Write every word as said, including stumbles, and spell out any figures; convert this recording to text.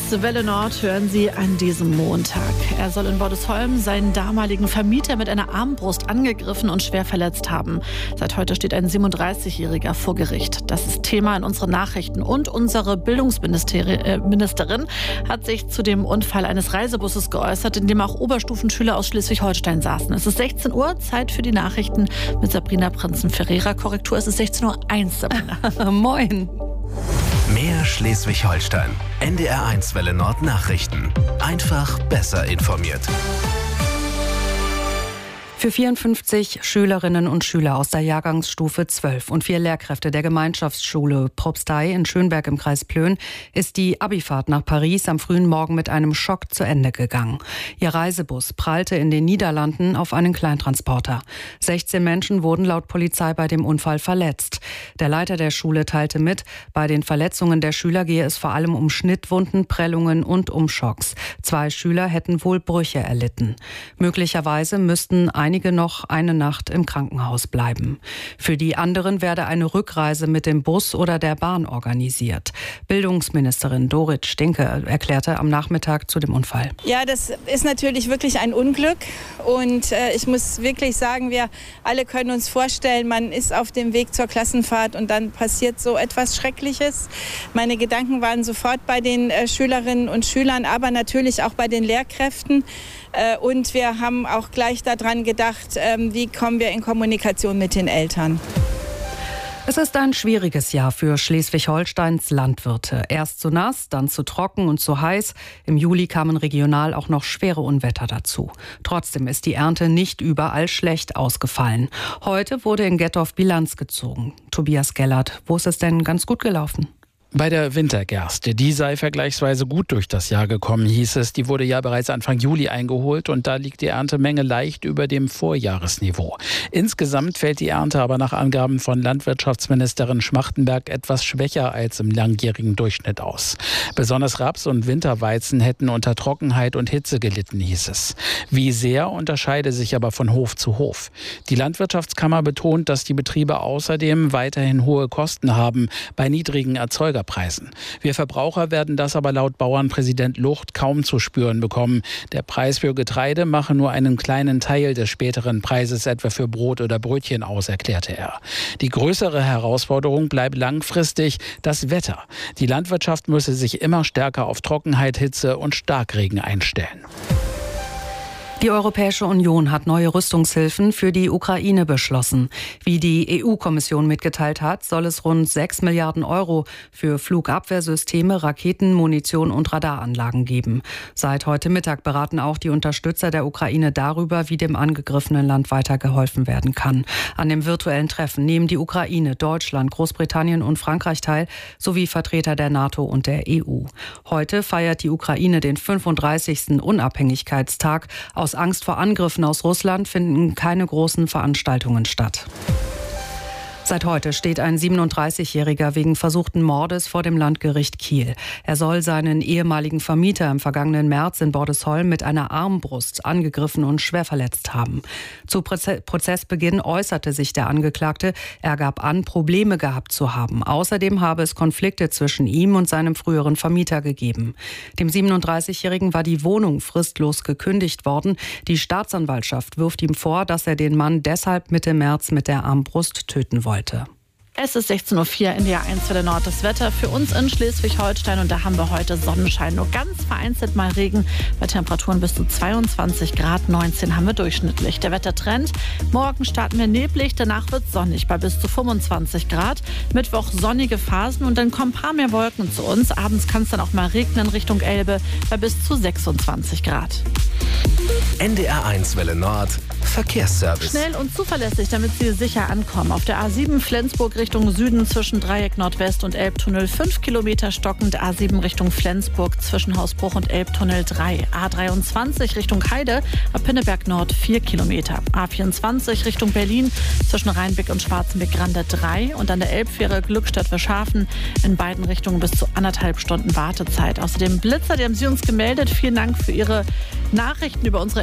eins Welle Nord hören Sie an diesem Montag. Er soll in Bordesholm seinen damaligen Vermieter mit einer Armbrust angegriffen und schwer verletzt haben. Seit heute steht ein siebenunddreißigjähriger vor Gericht. Das ist Thema in unseren Nachrichten. Und unsere Bildungsministerin hat sich zu dem Unfall eines Reisebusses geäußert, in dem auch Oberstufenschüler aus Schleswig-Holstein saßen. Es ist sechzehn Uhr, Zeit für die Nachrichten mit Sabrina Prinzen-Ferreira. Korrektur, es ist sechzehn Uhr eins, Sabrina. Moin. Mehr Schleswig-Holstein. N D R eins Welle Nord Nachrichten. Einfach besser informiert. Für vierundfünfzig Schülerinnen und Schüler aus der Jahrgangsstufe zwölf und vier Lehrkräfte der Gemeinschaftsschule Propstei in Schönberg im Kreis Plön ist die Abifahrt nach Paris am frühen Morgen mit einem Schock zu Ende gegangen. Ihr Reisebus prallte in den Niederlanden auf einen Kleintransporter. sechzehn Menschen wurden laut Polizei bei dem Unfall verletzt. Der Leiter der Schule teilte mit, bei den Verletzungen der Schüler gehe es vor allem um Schnittwunden, Prellungen und um Schocks. Zwei Schüler hätten wohl Brüche erlitten. Möglicherweise müssten ein Einige noch eine Nacht im Krankenhaus bleiben. Für die anderen werde eine Rückreise mit dem Bus oder der Bahn organisiert. Bildungsministerin Dorit Stinke erklärte am Nachmittag zu dem Unfall. Ja, das ist natürlich wirklich ein Unglück. Und äh, ich muss wirklich sagen, wir alle können uns vorstellen, man ist auf dem Weg zur Klassenfahrt und dann passiert so etwas Schreckliches. Meine Gedanken waren sofort bei den äh, Schülerinnen und Schülern, aber natürlich auch bei den Lehrkräften. Äh, und wir haben auch gleich daran gedacht, wie kommen wir in Kommunikation mit den Eltern. Es ist ein schwieriges Jahr für Schleswig-Holsteins Landwirte. Erst zu nass, dann zu trocken und zu heiß. Im Juli kamen regional auch noch schwere Unwetter dazu. Trotzdem ist die Ernte nicht überall schlecht ausgefallen. Heute wurde in Gettorf Bilanz gezogen. Tobias Gellert, wo ist es denn ganz gut gelaufen? Bei der Wintergerste, die sei vergleichsweise gut durch das Jahr gekommen, hieß es. Die wurde ja bereits Anfang Juli eingeholt und da liegt die Erntemenge leicht über dem Vorjahresniveau. Insgesamt fällt die Ernte aber nach Angaben von Landwirtschaftsministerin Schmachtenberg etwas schwächer als im langjährigen Durchschnitt aus. Besonders Raps und Winterweizen hätten unter Trockenheit und Hitze gelitten, hieß es. Wie sehr unterscheide sich aber von Hof zu Hof. Die Landwirtschaftskammer betont, dass die Betriebe außerdem weiterhin hohe Kosten haben bei niedrigen Erzeugerpreisen. Wir Verbraucher werden das aber laut Bauernpräsident Lucht kaum zu spüren bekommen. Der Preis für Getreide mache nur einen kleinen Teil des späteren Preises etwa für Brot oder Brötchen aus, erklärte er. Die größere Herausforderung bleibt langfristig das Wetter. Die Landwirtschaft müsse sich immer stärker auf Trockenheit, Hitze und Starkregen einstellen. Die Europäische Union hat neue Rüstungshilfen für die Ukraine beschlossen. Wie die E U-Kommission mitgeteilt hat, soll es rund sechs Milliarden Euro für Flugabwehrsysteme, Raketen, Munition und Radaranlagen geben. Seit heute Mittag beraten auch die Unterstützer der Ukraine darüber, wie dem angegriffenen Land weitergeholfen werden kann. An dem virtuellen Treffen nehmen die Ukraine, Deutschland, Großbritannien und Frankreich teil, sowie Vertreter der NATO und der E U. Heute feiert die Ukraine den fünfunddreißigsten Unabhängigkeitstag. Aus Angst vor Angriffen aus Russland finden keine großen Veranstaltungen statt. Seit heute steht ein siebenunddreißigjähriger wegen versuchten Mordes vor dem Landgericht Kiel. Er soll seinen ehemaligen Vermieter im vergangenen März in Bordesholm mit einer Armbrust angegriffen und schwer verletzt haben. Zu Prozessbeginn äußerte sich der Angeklagte. Er gab an, Probleme gehabt zu haben. Außerdem habe es Konflikte zwischen ihm und seinem früheren Vermieter gegeben. Dem siebenunddreißigjährigen war die Wohnung fristlos gekündigt worden. Die Staatsanwaltschaft wirft ihm vor, dass er den Mann deshalb Mitte März mit der Armbrust töten wollte. Es ist sechzehn Uhr vier, N D R eins Welle Nord. Das Wetter für uns in Schleswig-Holstein und da haben wir heute Sonnenschein. Nur ganz vereinzelt mal Regen bei Temperaturen bis zu zweiundzwanzig Grad, neunzehn haben wir durchschnittlich. Der Wettertrend, morgen starten wir neblig, danach wird es sonnig bei bis zu fünfundzwanzig Grad. Mittwoch sonnige Phasen und dann kommen ein paar mehr Wolken zu uns. Abends kann es dann auch mal regnen Richtung Elbe bei bis zu sechsundzwanzig Grad. N D R eins Welle Nord Verkehrsservice. Schnell und zuverlässig, damit Sie sicher ankommen. Auf der A sieben Flensburg Richtung Süden zwischen Dreieck Nordwest und Elbtunnel fünf Kilometer stockend. A sieben Richtung Flensburg zwischen Hausbruch und Elbtunnel drei. A dreiundzwanzig Richtung Heide ab Pinneberg Nord vier Kilometer. A vierundzwanzig Richtung Berlin zwischen Rheinbeck und Schwarzenbeck-Grande drei. Und an der Elbfähre Glückstadt-Verschafen in beiden Richtungen bis zu anderthalb Stunden Wartezeit. Außerdem Blitzer, die haben Sie uns gemeldet. Vielen Dank für Ihre Nachrichten über unsere